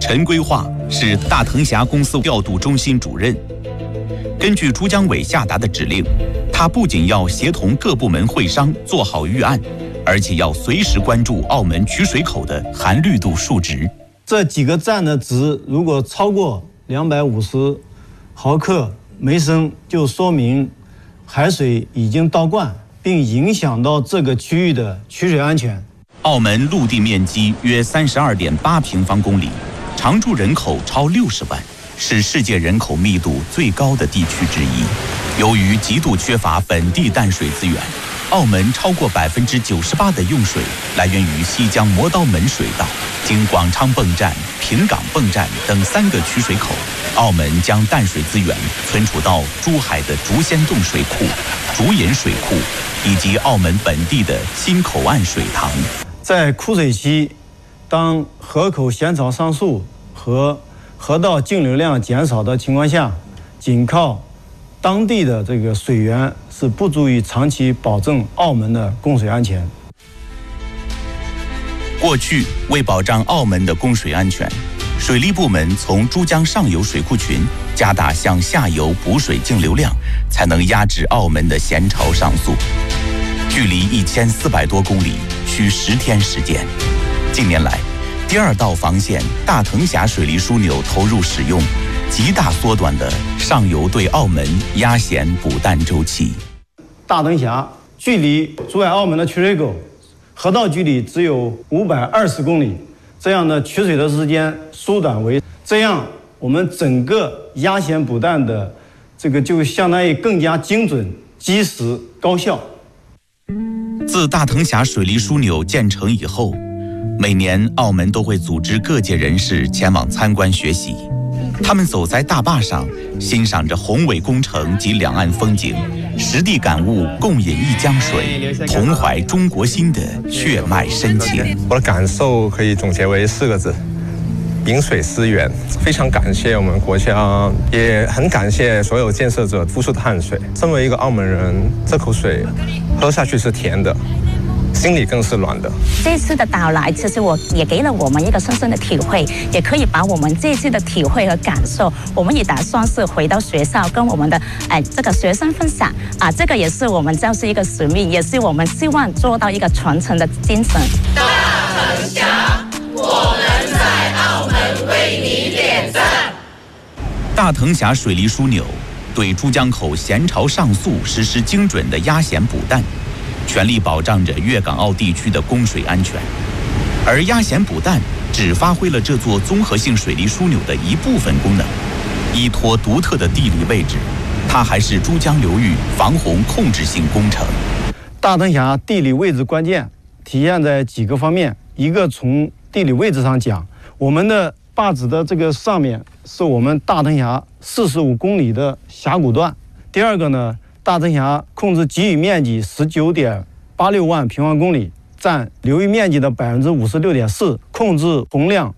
陈规划是大藤峡公司调度中心主任。根据朱江伟下达的指令，他不仅要协同各部门会商做好预案，而且要随时关注澳门取水口的含氯度数值。 这几个站的值如果超过250毫克每升，就说明海水已经倒灌，并影响到这个区域的取水安全。 澳门陆地面积约32.8平方公里，常住人口超60万，是世界人口密度最高的地区之一。由于极度缺乏本地淡水资源，澳门超过98%的用水来源于西江磨刀门水道。经广昌泵站、平港泵站等3个取水口，澳门将淡水资源存储到珠海的竹仙洞水库、竹引水库以及澳门本地的新口岸水塘。 在枯水期，当河口咸潮上溯和河道径流量减少的情况下，仅靠当地的这个水源是不足以长期保证澳门的供水安全。 过去为保障澳门的供水安全，水利部门从珠江上游水库群加大向下游补水径流量，才能压制澳门的咸潮上溯。距离1400多公里需10天时间。近年来，第2道防线大藤峡水利枢纽投入使用，极大缩短了上游对澳门压咸补淡周期。 大藤峡距离珠海澳门的取水口河道距离只有520公里，这样的取水的时间缩短为，这样我们整个压咸补淡的这个就相当于更加精准、及时、高效。 自大藤峡水利枢纽建成以后，每年澳门都会组织各界人士前往参观学习。他们走在大坝上，欣赏着宏伟工程及两岸风景，实地感悟共饮一江水，同怀中国心的血脉深情。 我的感受可以总结为4个字：饮水思源。非常感谢我们国家，也很感谢所有建设者付出的汗水。身为一个澳门人，这口水喝下去是甜的，心里更是暖的。 这次的到来，其实也给了我们一个深深的体会，也可以把我们这次的体会和感受，我们也打算是回到学校跟我们的这个学生分享啊，这个也是我们教师一个使命，也是我们希望做到一个传承的精神。 大藤峡，我们在澳门为你点赞。 大藤峡水利枢纽对珠江口咸潮上溯实施精准的压咸补淡，全力保障着粤港澳地区的供水安全。而压咸补淡只发挥了这座综合性水利枢纽的一部分功能，依托独特的地理位置，它还是珠江流域防洪控制性工程。 大藤峡地理位置关键体现在几个方面，一个从地理位置上讲，我们的坝址的这个上面是我们大藤峡45公里的峡谷段。第二个呢，大藤峡控制给予面积19.86万平方公里，占流域面积的56.4%，控制洪量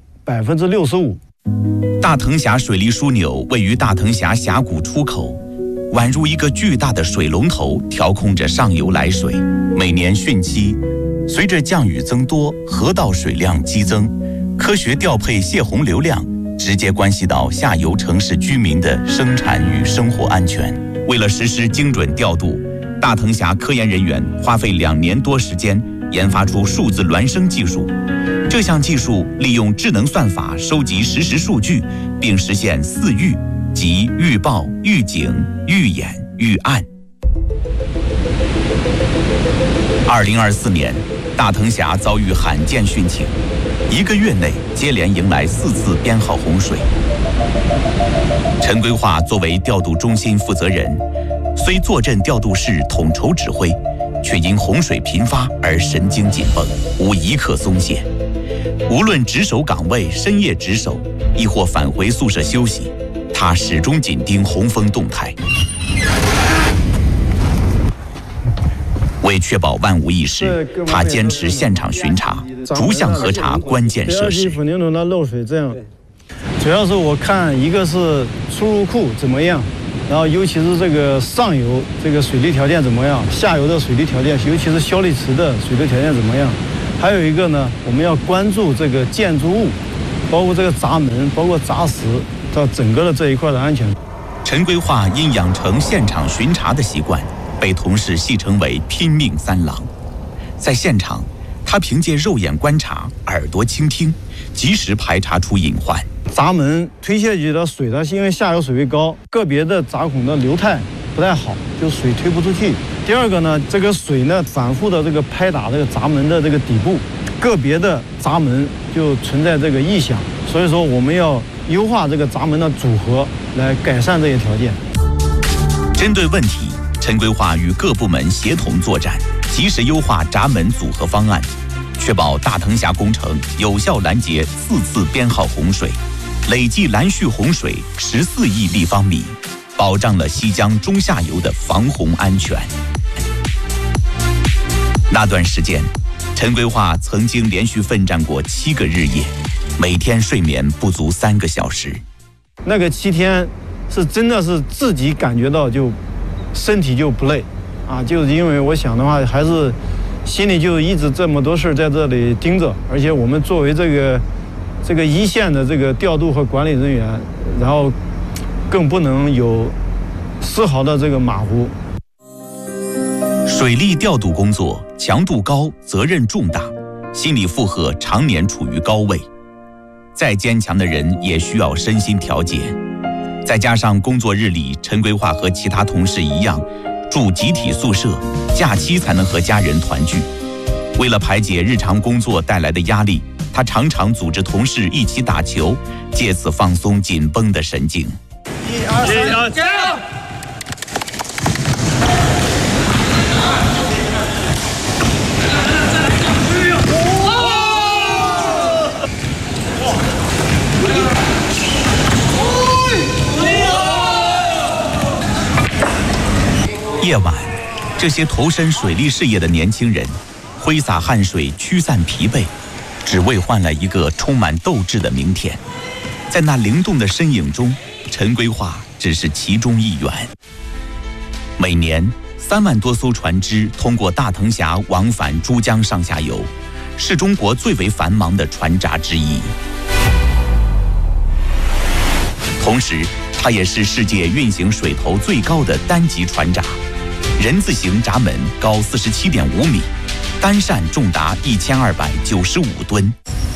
65%。 大藤峡水利枢纽位于大藤峡峡谷出口，宛如一个巨大的水龙头，调控着上游来水。每年汛期，随着降雨增多，河道水量激增，科学调配泄洪流量，直接关系到下游城市居民的生产与生活安全。为了实施精准调度，大藤峡科研人员花费2年多时间研发出数字孪生技术。这项技术利用智能算法收集实时数据，并实现4预，即预报、预警、预演、预案。2024年，大藤峡遭遇罕见汛情，1个月内接连迎来4次编号洪水。陈规划作为调度中心负责人，虽坐镇调度室统筹指挥，却因洪水频发而神经紧绷，无一刻松懈。无论值守岗位深夜值守，亦或返回宿舍休息，他始终紧盯洪峰动态。为确保万无一失，他坚持现场巡查，逐项核查关键设施。 混凝土的漏水这样，主要是我看一个是出入库怎么样，然后尤其是这个上游这个水利条件怎么样，下游的水利条件，尤其是效力池的水利条件怎么样。还有一个呢，我们要关注这个建筑物包括这个闸门，包括闸石，到整个的这一块的安全。 陈规划因养成现场巡查的习惯，被同事戏称为“拼命三郎”。在现场，他凭借肉眼观察、耳朵倾听，及时排查出隐患。 闸门推下去的水呢，是因为下游水位高，个别的闸孔的流态不太好，就水推不出去。第二个呢，这个水呢反复的这个拍打这个闸门的这个底部，个别的闸门就存在这个异响，所以说我们要优化这个闸门的组合，来改善这些条件。 针对问题，陈规划与各部门协同作战，及时优化闸门组合方案，确保大藤峡工程有效拦截4次编号洪水，累计拦蓄洪水14亿立方米，保障了西江中下游的防洪安全。那段时间，陈规划曾经连续奋战过7个日夜，每天睡眠不足3个小时。 那个7天是真的是自己感觉到就身体就不累啊，就是因为我想的话，还是心里就一直这么多事在这里盯着，而且我们作为这个一线的这个调度和管理人员，然后更不能有丝毫的这个马虎。 水利调度工作强度高，责任重大，心理负荷常年处于高位。再坚强的人也需要身心调节。再加上工作日里，陈规划和其他同事一样，住集体宿舍，假期才能和家人团聚。为了排解日常工作带来的压力，他常常组织同事一起打球，借此放松紧绷的神经。 1、2、3，加油！ 夜晚，这些投身水利事业的年轻人，挥洒汗水驱散疲惫，只为换来一个充满斗志的明天。在那灵动的身影中，陈规划只是其中一员。每年3万多艘船只通过大藤峡往返珠江上下游，是中国最为繁忙的船闸之一。同时，它也是世界运行水头最高的单级船闸。人字形闸门高47.5米，单扇重达1295吨。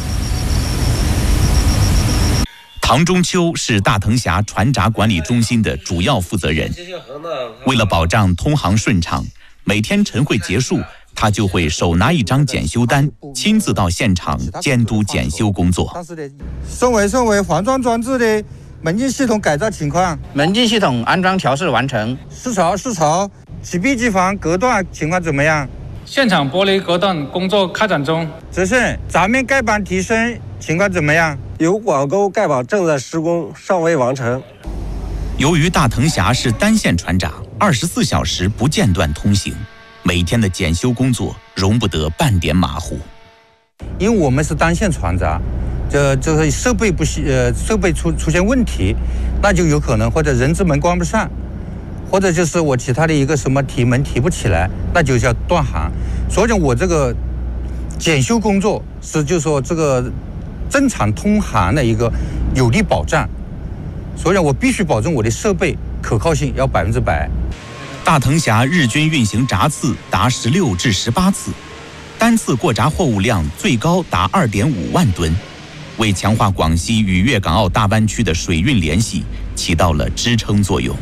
唐中秋是大藤峡船闸管理中心的主要负责人。为了保障通航顺畅，每天晨会结束，他就会手拿一张检修单，亲自到现场监督检修工作。 身为环状装置的门禁系统改造情况， 门禁系统安装调试完成。 试槽，起闭机房隔断情况怎么样？ 现场玻璃隔断工作开展中。 执胜，闸面盖板提升情况怎么样？ 有管沟盖板正在施工，尚未完成。 由于大藤峡是单线船闸，24小时不间断通行，每天的检修工作容不得半点马虎。 因为我们是单线船闸，这个设备出现问题，那就有可能或者人字门关不上，或者就是我其他的一个什么提门提不起来，那就叫断航。所以我这个检修工作是就是说这个正常通航的一个有力保障，所以我必须保证我的设备可靠性要100%。 大藤峡日均运行闸次达16至18次，单次过闸货物量最高达2.5万吨，为强化广西与粤港澳大湾区的水运联系起到了支撑作用。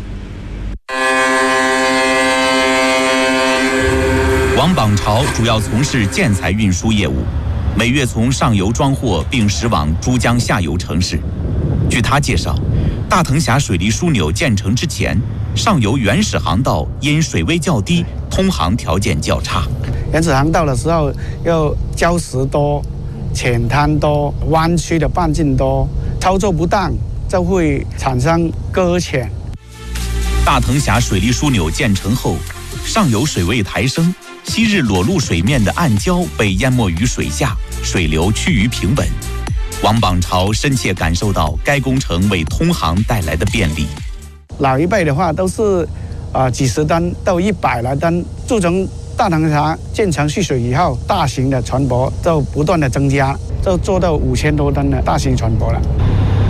王榜朝主要从事建材运输业务，每月从上游装货并驶往珠江下游城市。据他介绍，大藤峡水利枢纽建成之前，上游原始航道因水位较低，通航条件较差。 原始航道的时候要礁石多、浅滩多、弯曲的半径多，操作不当就会产生搁浅。 大藤峡水利枢纽建成后，上游水位抬升，昔日裸露水面的暗礁被淹没于水下，水流趋于平稳。王榜朝深切感受到该工程为通航带来的便利。 老一辈的话都是几十吨到100来吨，自从大藤峡建成蓄水以后，大型的船舶就不断的增加， 就做到5000多吨的大型船舶了。